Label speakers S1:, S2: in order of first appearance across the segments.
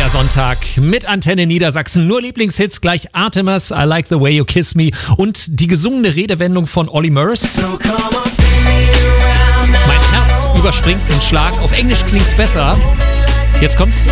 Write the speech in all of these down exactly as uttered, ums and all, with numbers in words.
S1: Sonntag mit Antenne Niedersachsen. Nur Lieblingshits, gleich Artemis, I Like the Way You Kiss Me und die gesungene Redewendung von Olly Murs. Mein Herz überspringt einen Schlag. Auf Englisch klingt's besser. Jetzt kommt's.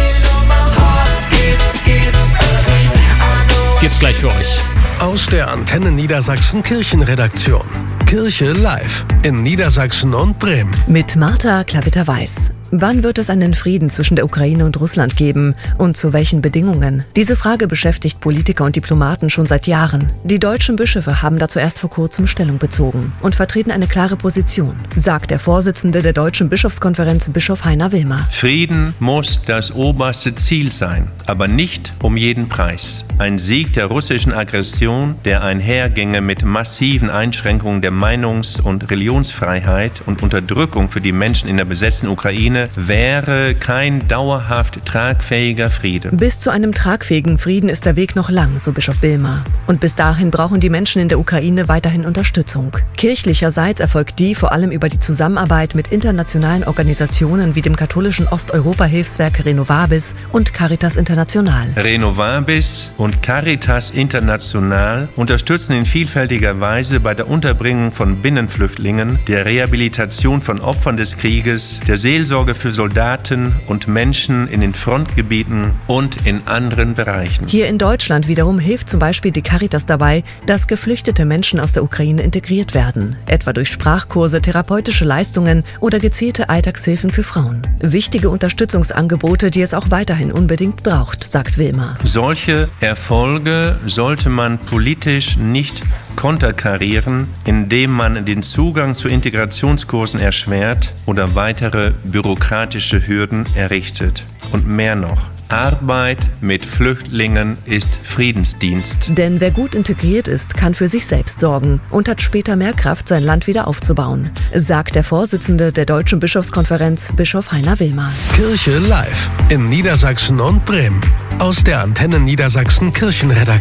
S1: Gibt's gleich für euch.
S2: Aus der Antenne Niedersachsen Kirchenredaktion. Kirche live in Niedersachsen und Bremen.
S3: Mit Martha Klavitter-Weiß. Wann wird es einen Frieden zwischen der Ukraine und Russland geben und zu welchen Bedingungen? Diese Frage beschäftigt Politiker und Diplomaten schon seit Jahren. Die deutschen Bischöfe haben dazu erst vor kurzem Stellung bezogen und vertreten eine klare Position, sagt der Vorsitzende der Deutschen Bischofskonferenz, Bischof Heiner Wilmer.
S4: Frieden muss das oberste Ziel sein, aber nicht um jeden Preis. Ein Sieg der russischen Aggression, der einherginge mit massiven Einschränkungen der Meinungs- und Religionsfreiheit und Unterdrückung für die Menschen in der besetzten Ukraine, wäre kein dauerhaft tragfähiger Friede.
S3: Bis zu einem tragfähigen Frieden ist der Weg noch lang, so Bischof Wilmer. Und bis dahin brauchen die Menschen in der Ukraine weiterhin Unterstützung. Kirchlicherseits erfolgt die vor allem über die Zusammenarbeit mit internationalen Organisationen wie dem katholischen Osteuropa-Hilfswerk Renovabis und Caritas International.
S4: Renovabis und Caritas International unterstützen in vielfältiger Weise bei der Unterbringung von Binnenflüchtlingen, der Rehabilitation von Opfern des Krieges, der Seelsorge für Soldaten und Menschen in den Frontgebieten und in anderen Bereichen.
S3: Hier in Deutschland wiederum hilft zum Beispiel die Caritas dabei, dass geflüchtete Menschen aus der Ukraine integriert werden, etwa durch Sprachkurse, therapeutische Leistungen oder gezielte Alltagshilfen für Frauen. Wichtige Unterstützungsangebote, die es auch weiterhin unbedingt braucht, sagt Wilmer.
S4: Solche Erfolge sollte man politisch nicht konterkarieren, indem man den Zugang zu Integrationskursen erschwert oder weitere bürokratische Hürden errichtet. Und mehr noch. Arbeit mit Flüchtlingen ist Friedensdienst.
S3: Denn wer gut integriert ist, kann für sich selbst sorgen und hat später mehr Kraft, sein Land wieder aufzubauen, sagt der Vorsitzende der Deutschen Bischofskonferenz, Bischof Heiner Wilmer.
S2: Kirche live in Niedersachsen und Bremen. Aus der Antenne Niedersachsen Kirchenredaktion.